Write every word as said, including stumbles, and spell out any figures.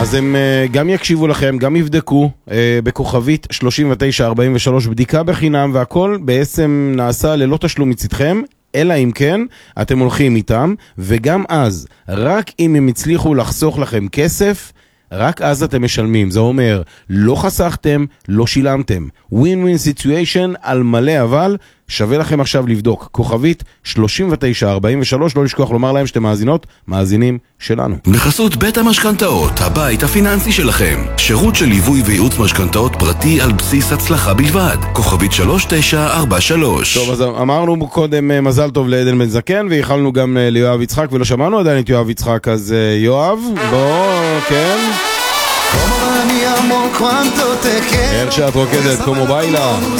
אז הם גם יקשיבו לכם, גם יבדקו בכוכבית שלושים ותשע ארבעים ושלוש, בדיקה בחינם, והכל בעצם נעשה ללא תשלום מצדכם, אלא אם כן אתם הולכים איתם, וגם אז, רק אם הם הצליחו לחסוך לכם כסף, רק אז אתם משלמים. זה אומר, לא חסכתם, לא שילמתם. win-win situation על מלא, אבל שווה לכם עכשיו לבדוק. כוכבית שלושים ותשע ארבעים ושלוש, לא לשכוח לומר להם שאתם מאזינות, מאזינים שלנו. בחסות בית המשכנתאות, הבית הפיננסי שלכם. שירות של ליווי וייעוץ משכנתאות פרטי על בסיס הצלחה בלבד. כוכבית שלוש תשע ארבע שלוש. טוב, אז אמרנו קודם מזל טוב לעדן בן זקן, ויכלנו גם ליואב יצחק, ולא שמענו עדיין את יואב יצחק, אז יואב, בוא, כן. איך שאת רוקדת, כמו ביילה.